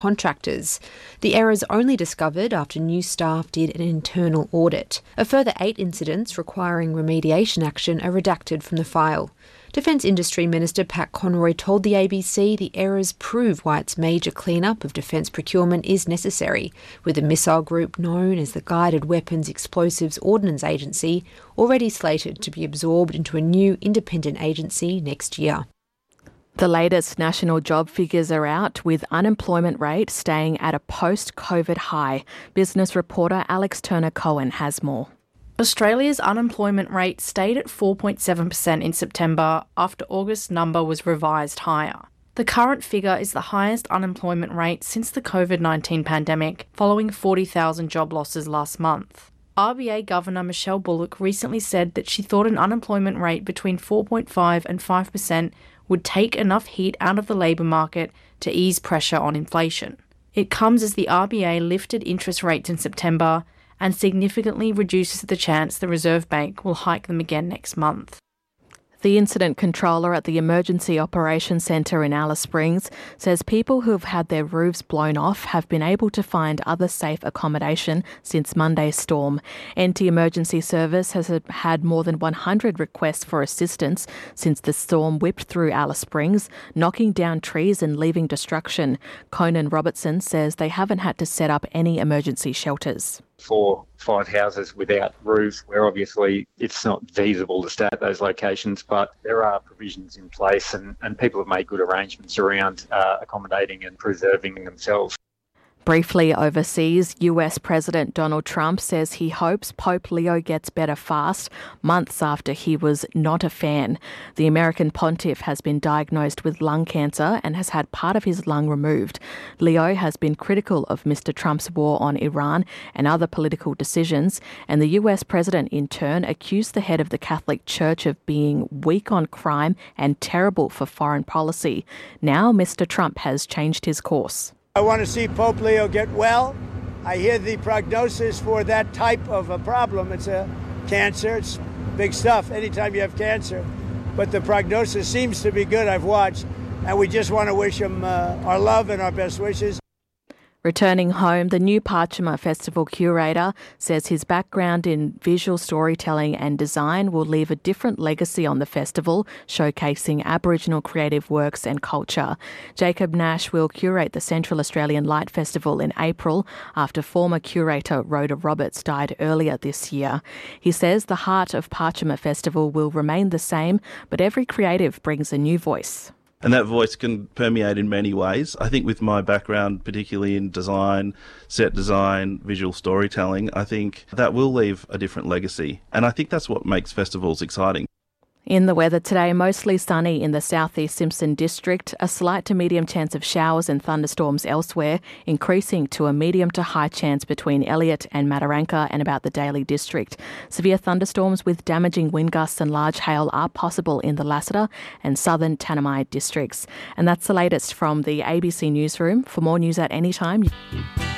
contractors. The errors only discovered after new staff did an internal audit. A further 8 incidents requiring remediation action are redacted from the file. Defence Industry Minister Pat Conroy told the ABC the errors prove why its major clean-up of defence procurement is necessary, with the missile group known as the Guided Weapons Explosives Ordnance Agency already slated to be absorbed into a new independent agency next year. The latest national job figures are out, with unemployment rate staying at a post-COVID high. Business reporter Alex Turner-Cohen has more. Australia's unemployment rate stayed at 4.7% in September after August's number was revised higher. The current figure is the highest unemployment rate since the COVID-19 pandemic, following 40,000 job losses last month. RBA Governor Michelle Bullock recently said that she thought an unemployment rate between 4.5 and 5% would take enough heat out of the labour market to ease pressure on inflation. It comes as the RBA lifted interest rates in September and significantly reduces the chance the Reserve Bank will hike them again next month. The incident controller at the Emergency Operations Centre in Alice Springs says people who have had their roofs blown off have been able to find other safe accommodation since Monday's storm. NT Emergency Service has had more than 100 requests for assistance since the storm whipped through Alice Springs, knocking down trees and leaving destruction. Conan Robertson says they haven't had to set up any emergency shelters. 4, 5 houses without roofs, where obviously it's not feasible to stay at those locations, but there are provisions in place and people have made good arrangements around accommodating and preserving themselves. Briefly overseas, US President Donald Trump says he hopes Pope Leo gets better fast, months after he was not a fan. The American pontiff has been diagnosed with lung cancer and has had part of his lung removed. Leo has been critical of Mr. Trump's war on Iran and other political decisions, and the US president in turn accused the head of the Catholic Church of being weak on crime and terrible for foreign policy. Now Mr. Trump has changed his course. I want to see Pope Leo get well. I hear the prognosis for that type of a problem. It's a cancer. It's big stuff anytime you have cancer. But the prognosis seems to be good, I've watched. And we just want to wish him our love and our best wishes. Returning home, the new Parchima Festival curator says his background in visual storytelling and design will leave a different legacy on the festival, showcasing Aboriginal creative works and culture. Jacob Nash will curate the Central Australian Light Festival in April after former curator Rhoda Roberts died earlier this year. He says the heart of Parchima Festival will remain the same, but every creative brings a new voice. And that voice can permeate in many ways. I think with my background, particularly in design, set design, visual storytelling, I think that will leave a different legacy. And I think that's what makes festivals exciting. In the weather today, mostly sunny in the southeast Simpson district, a slight to medium chance of showers and thunderstorms elsewhere, increasing to a medium to high chance between Elliot and Mataranka and about the Daly district. Severe thunderstorms with damaging wind gusts and large hail are possible in the Lassiter and southern Tanami districts. And that's the latest from the ABC Newsroom. For more news at any time.